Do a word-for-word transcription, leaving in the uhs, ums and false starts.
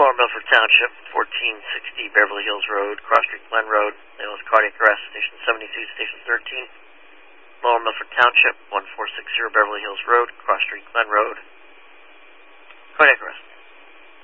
Lower Milford Township, fourteen sixty Beverly Hills Road, Cross Street, Glen Road. Ambulance cardiac arrest, station seventy-two, station thirteen. Lower Milford Township, one four six zero Beverly Hills Road, Cross Street, Glen Road. Cardiac arrest.